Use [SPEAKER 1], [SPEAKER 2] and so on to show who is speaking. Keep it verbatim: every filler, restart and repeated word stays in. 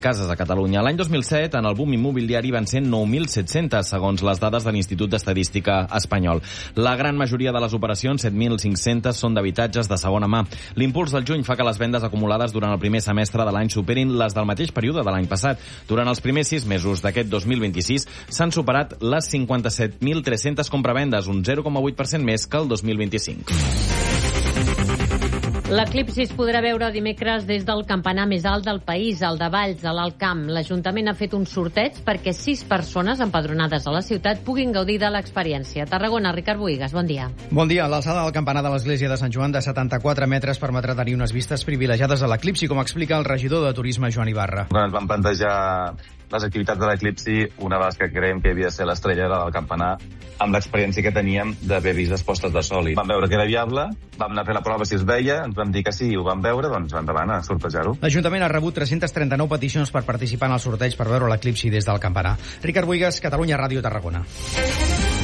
[SPEAKER 1] cases a Catalunya. L'any dos mil set, en el boom immobiliari van ser nou mil set-centes, segons les dades de l'Institut d'Estadística espanyol. La gran majoria de les operacions, set mil cinc-centes, són d'habitatges de segona mà. L'impuls del juny fa que les vendes acumulades durant el primer semestre de l'any superin les del mateix període de l'any passat. Durant els primers sis mesos d'aquest dos mil vint-i-sis s'han superat les cinquanta-set mil tres-centes compravendes, un zero coma vuit per cent més que el dos mil vint-i-cinc.
[SPEAKER 2] L'eclipsi es podrà veure dimecres des del campanar més alt del país, el de Valls, a l'Alt Camp. L'Ajuntament ha fet un sorteig perquè sis persones empadronades a la ciutat puguin gaudir de l'experiència. Tarragona, Ricard Bohigas, bon dia.
[SPEAKER 3] Bon dia. L'alçada del campanar de l'església de Sant Joan de setanta-quatre metres permetrà tenir unes vistes privilegiades a l'eclipsi, com explica el regidor de Turisme, Joan Ibarra.
[SPEAKER 4] Quan ens vam plantejar les activitats de l'eclipsi, una de les que creiem que havia de ser l'estrella era del campanar, amb l'experiència que teníem d'haver vist les postes de sol. I vam veure que era viable, vam anar a fer la prova si es veia, ens vam dir que sí, ho vam veure, doncs endavant a sortejar-ho.
[SPEAKER 3] L'Ajuntament ha rebut tres-centes trenta-nou peticions per participar en el sorteig per veure l'eclipsi des del campanar. Ricard Bohigas, Catalunya Ràdio, Tarragona.